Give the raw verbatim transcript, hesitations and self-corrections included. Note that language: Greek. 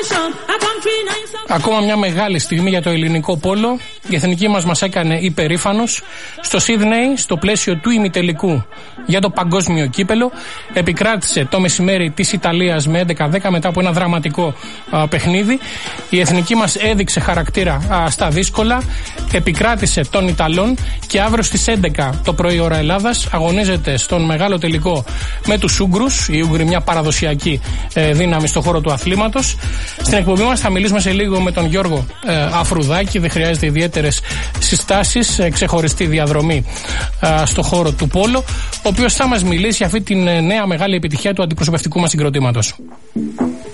Ακόμα μια μεγάλη στιγμή για το ελληνικό πόλο. Η εθνική μας μας έκανε υπερήφανος. Στο Σίδνεϊ, στο πλαίσιο του ημιτελικού για το παγκόσμιο κύπελο, επικράτησε το μεσημέρι της Ιταλίας με έντεκα δέκα μετά από ένα δραματικό α, παιχνίδι. Η εθνική μας έδειξε χαρακτήρα α, στα δύσκολα, επικράτησε των Ιταλών και αύριο στις έντεκα το πρωί ώρα Ελλάδας αγωνίζεται στον μεγάλο τελικό με τους Ούγγρους. Οι Ούγγροι μια παραδοσιακή ε, δύναμη στον χώρο του αθλήματος. Στην εκπομπή μας θα μιλήσουμε σε λίγο με τον Γιώργο ε, Αφρουδάκη, δεν χρειάζεται ιδιαίτερες συστάσεις, ε, ξεχωριστή διαδρομή ε, στο χώρο του πόλο, ο οποίος θα μας μιλήσει για αυτή την ε, νέα μεγάλη επιτυχία του αντιπροσωπευτικού μας συγκροτήματος.